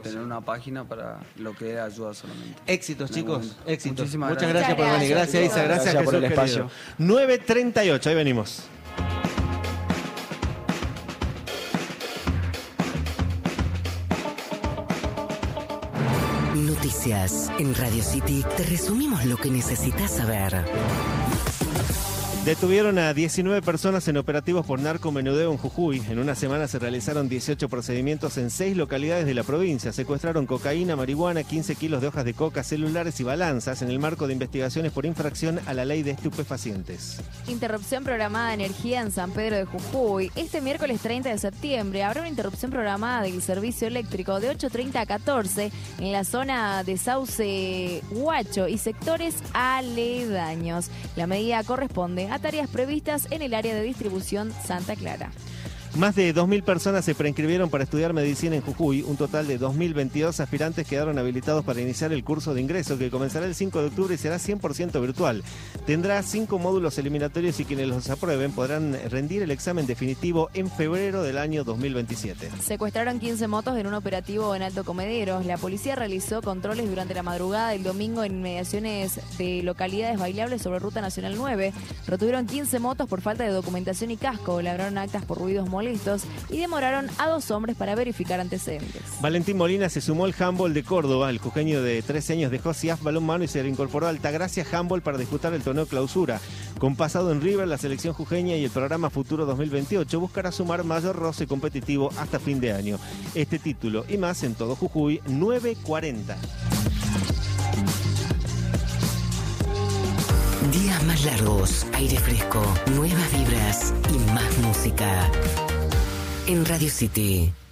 tener una página para lo que es ayuda solamente. Éxitos, chicos, éxitos. Muchas gracias. gracias por venir. Gracias, Isa. Gracias por Jesús, el espacio. querido. 9:38, ahí venimos. Noticias. En Radio City te resumimos lo que necesitas saber. Detuvieron a 19 personas en operativos por narcomenudeo en Jujuy. En una semana se realizaron 18 procedimientos en 6 localidades de la provincia. Secuestraron cocaína, marihuana, 15 kilos de hojas de coca, celulares y balanzas en el marco de investigaciones por infracción a la ley de estupefacientes. Interrupción programada de energía en San Pedro de Jujuy. Este miércoles 30 de septiembre habrá una interrupción programada del servicio eléctrico de 8:30 a 14 en la zona de Sauce Huacho y sectores aledaños. La medida corresponde a tareas previstas en el área de distribución Santa Clara. Más de 2.000 personas se preinscribieron para estudiar medicina en Jujuy. Un total de 2.022 aspirantes quedaron habilitados para iniciar el curso de ingreso que comenzará el 5 de octubre y será 100% virtual. Tendrá 5 módulos eliminatorios y quienes los aprueben podrán rendir el examen definitivo en febrero del año 2027. Secuestraron 15 motos en un operativo en Alto Comedero. La policía realizó controles durante la madrugada del domingo en inmediaciones de localidades bailables sobre Ruta Nacional 9. Retuvieron 15 motos por falta de documentación y casco, labraron actas por ruidos molestos y demoraron a 2 hombres para verificar antecedentes. Valentín Molina se sumó al handball de Córdoba. El jujeño de 13 años dejó CIAF balonmano y se reincorporó a Altagracia Handball para disputar el torneo clausura. Con pasado en River, la selección jujeña y el programa Futuro 2028 buscará sumar mayor roce competitivo hasta fin de año. Este título y más en todo Jujuy, 9:40. Días más largos, aire fresco, nuevas vibras y más música. En Radio City.